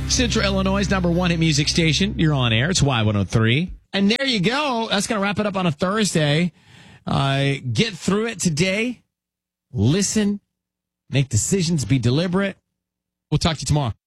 Central Illinois' number one hit music station. You're on air. It's Y103. And there you go. That's going to wrap it up on a Thursday. Get through it today. Listen. Make decisions. Be deliberate. We'll talk to you tomorrow.